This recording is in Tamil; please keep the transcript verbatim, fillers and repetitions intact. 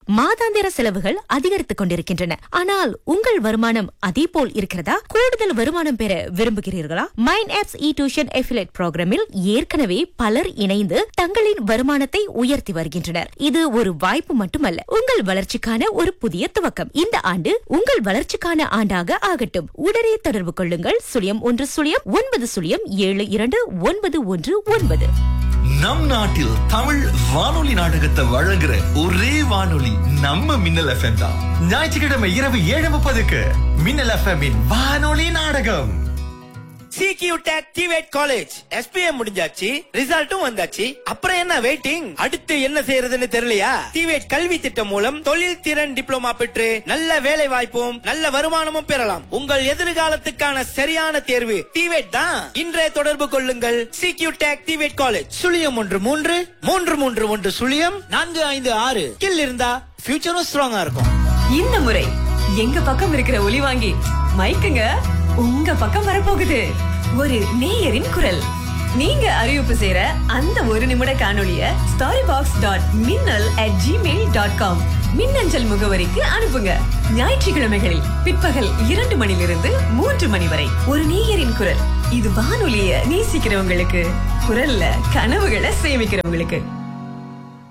மாதாந்திர செலவுகள் அதிகரித்துக் கொண்டிருக்கின்றன. ஆனால் உங்கள் வருமானம் அதே போல் இருக்கிறதா? கூடுதல் வருமானம் பெற விரும்புகிறீர்களா? மைண்ட் ஆப்ஸ் இ டியூஷன் அஃபிலியேட் புரோகிராமில் ஏற்கனவே பலர் இணைந்து தங்களின் வருமானத்தை உயர்த்தி வருகின்றனர். இது ஒரு வாய்ப்பு மட்டுமல்ல, உங்கள் வளர்ச்சிக்கான ஒரு புதிய துவக்கம். இந்த ஆண்டு உங்கள் வளர்ச்சிக்கான ஆண்டாக ஆகட்டும். உடனே தொடர்பு கொள்ளுங்கள். சுழியம் ஒன்று சுழியம் ஒன்பது சுழியம் ஏழு இரண்டு ஒன்பது ஒன்று ஒன்பது. நம் நாட்டில் தமிழ் வானொலி நாடகத்தை வழங்குற ஒரே வானொலி நம்ம மின்னல் எஃப்எம் தான். ஞாயிற்றுக்கிழமை இரவு ஏழு முப்பதுக்கு மின்னல் எஃப்எம் வானொலி நாடகம். C Q tech டிவேட் college SPM முடிஞ்சாச்சு, ரிசல்ட்டும் வந்தாச்சு. அப்புறம் என்ன வெயிட்டிங்? அடுத்து என்ன செய்யறதுன்னு தெரியலையா? டிவேட் கல்வி திட்டம் மூலம் தொழில் திறன் டிப்ளமா பெற்று நல்ல வேலை வாய்ப்பும் நல்ல வருமானமும் பெறலாம். உங்கள் எதிர்காலத்துக்கான சரியான தேர்வு டிவேட் தான். இன்றைய தொடர்பு கொள்ளுங்கள். சி கியூ டெக் டிவேட் காலேஜ் சுழியம் ஒன்று மூன்று மூன்று மூன்று ஒன்று சுழியம் நான்கு ஐந்து ஆறு. கில் இருந்தா ஃபியூச்சரும் ஸ்ட்ராங்கா இருக்கும். இந்த முறை எங்க பக்கம் இருக்கிற ஒலி வாங்கி மைக்குங்க உங்க பக்கம் வரப்போகுது. ஒரு நேயரின் குரல். நீங்க அறிவிப்பு செய்யற அந்த ஒரு நிமிட காணொளிய ஸ்டாரி பாக்ஸ் டாட் மின்னல் அட் ஜிமெயில் டாட் காம் மின்னஞ்சல் முகவரிக்கு அனுப்புங்க. ஞாயிற்றுக்கிழமைகளில் பிற்பகல் இரண்டு மணிலிருந்து மூன்று மணி வரை ஒரு நேயரின் குரல். இது வானொலிய நேசிக்கிறவங்களுக்கு, குரல்ல கனவுகளை சேமிக்கிறவங்களுக்கு.